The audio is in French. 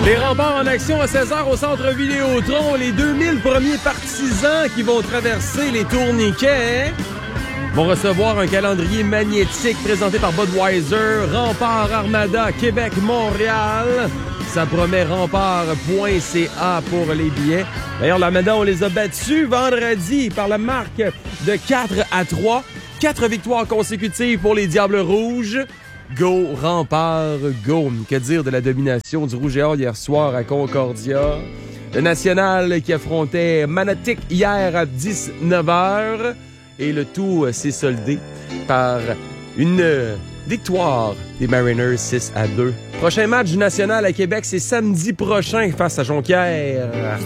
Les remparts en action à 16h au centre Vidéotron. Les 2000 premiers partisans qui vont traverser les tourniquets vont recevoir un calendrier magnétique présenté par Budweiser. Rempart Armada Québec-Montréal. Ça promet rempart.ca pour les billets. D'ailleurs, l'Armada, on les a battus vendredi par la marque de 4-3. 4 victoires consécutives pour les Diables Rouges. Go, Rempart, go. Que dire de la domination du Rouge et Or hier soir à Concordia. Le National qui affrontait Manatic hier à 19h. Et le tout s'est soldé par une victoire des Mariners 6-2. Prochain match du National à Québec, c'est samedi prochain face à Jonquière.